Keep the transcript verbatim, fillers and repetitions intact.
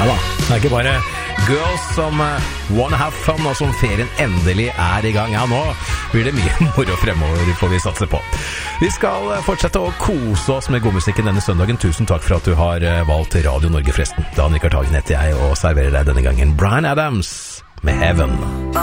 Ja da, det er ikke bare girls som uh, wanna have fun, og som ferien endelig er i gang. Ja, nå blir det mye moro fremover, får vi satse på. Vi skal uh, fortsette å kose oss med godmusikken denne søndagen. Tusen takk for at du har uh, valgt Radio Norge forresten. Dan Rikard Hagen heter jeg, og serverer deg denne gangen Bryan Adams med Heaven.